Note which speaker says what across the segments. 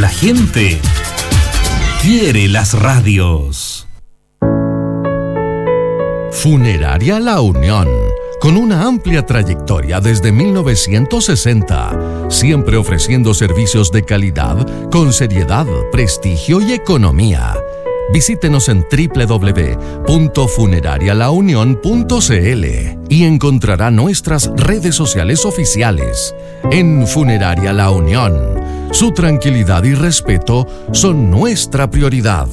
Speaker 1: La gente quiere las radios.
Speaker 2: Funeraria La Unión, con una amplia trayectoria desde 1960, siempre ofreciendo servicios de calidad, con seriedad, prestigio y economía. Visítenos en www.funerarialaunion.cl y encontrará nuestras redes sociales oficiales. En Funeraria La Unión, su tranquilidad y respeto son nuestra prioridad.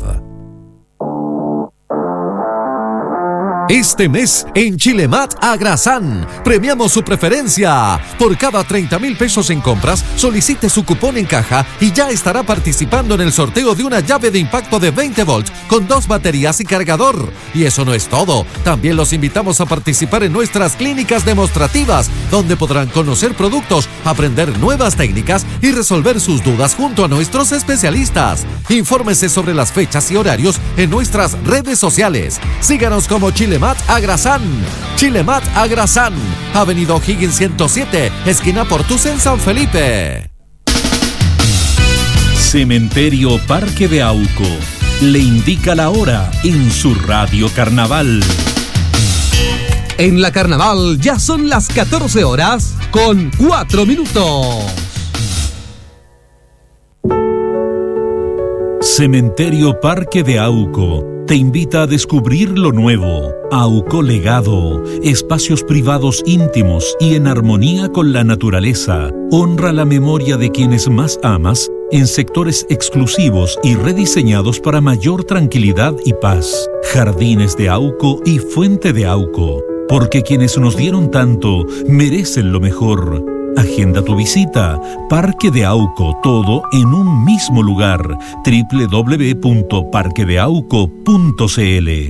Speaker 2: Este mes, en Chilemat Agrasán, premiamos su preferencia. Por cada 30,000 pesos en compras, solicite su cupón en caja y ya estará participando en el sorteo de una llave de impacto de 20 volts con 2 baterías y cargador. Y eso no es todo. También los invitamos a participar en nuestras clínicas demostrativas, donde podrán conocer productos, aprender nuevas técnicas y resolver sus dudas junto a nuestros especialistas. Infórmese sobre las fechas y horarios en nuestras redes sociales. Síganos como Chilemat Agrasán. Chilemat Agrasán, Avenida O'Higgins 107, esquina Portus en San Felipe.
Speaker 1: Cementerio Parque de Auco le indica la hora en su radio Carnaval.
Speaker 3: En la Carnaval ya son las 14 horas con 4 minutos.
Speaker 1: Cementerio Parque de Auco te invita a descubrir lo nuevo. Auco Legado, espacios privados íntimos y en armonía con la naturaleza. Honra la memoria de quienes más amas en sectores exclusivos y rediseñados para mayor tranquilidad y paz. Jardines de Auco y Fuente de Auco, porque quienes nos dieron tanto merecen lo mejor. Agenda tu visita. Parque de Auco, todo en un mismo lugar. www.parquedeauco.cl